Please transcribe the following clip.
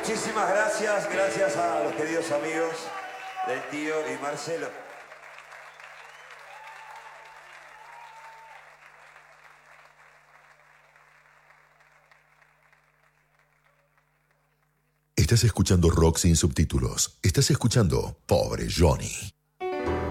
Muchísimas gracias, gracias a los queridos amigos del tío y Marcelo. Estás escuchando rock sin subtítulos. Estás escuchando Pobre Johnny.